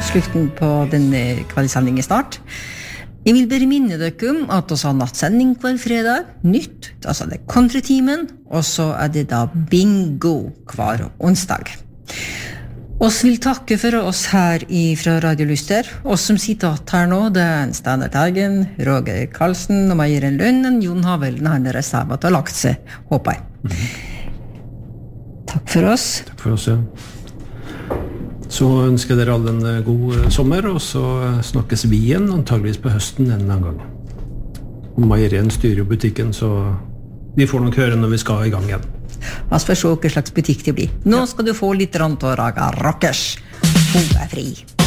slutten på denne kveldssendingen snart. Jeg vil bare minne dere om at oss har nattsending hver fredag, nytt, altså det kontratimen, og så det da bingo hver onsdag. Oss vil takke for oss her fra Radio Lyster. Oss som sitter her nå, det en Steinar Teigen, Roger Karlsen og Meieren Lønnen, Jon Havelen her nede sammen har lagt seg, håper jeg. Takk for oss. Takk for oss, ja. Så ønsker dere alle en god sommer, og så snakkes vi igjen, antageligvis på høsten en eller annen gang. Meierien styrer jo butikken, så vi får nok høre når vi skal i gang igjen. La oss få se hva slags butikk det blir. Nå skal du få litt rant og raga rockers. Hun fri.